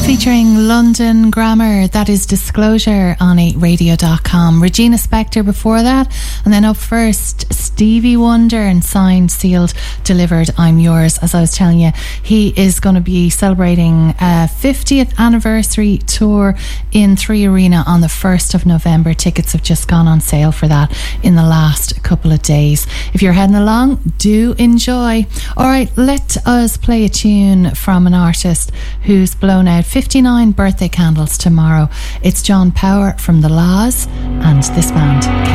Featuring London Grammar, that is Disclosure on 8radio.com. Regina Spektor before that, and then up first Stevie Wonder and Signed, Sealed, Delivered, I'm Yours. As I was telling you, he is going to be celebrating a 50th anniversary tour in 3 Arena on the 1st of November. Tickets have just gone on sale for that in the last couple of days. If you're heading along, do enjoy. Alright, let us play a tune from an artist who's blown out 59 birthday candles tomorrow. It's John Power from The Laws and this band.